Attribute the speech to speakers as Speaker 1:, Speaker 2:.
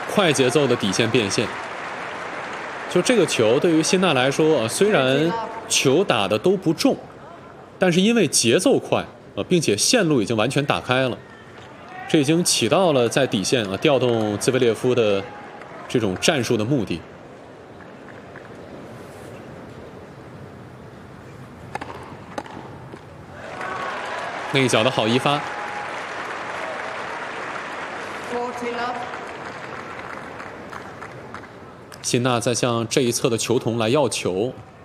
Speaker 1: 快节奏的底线变现。就这个球对于辛纳来说虽然球打的都不重，但是因为节奏快并且线路已经完全打开了，这已经起到了在底线调动兹维列夫的这种战术的目的。内角的好一发，辛纳在向这一侧的球童来要球。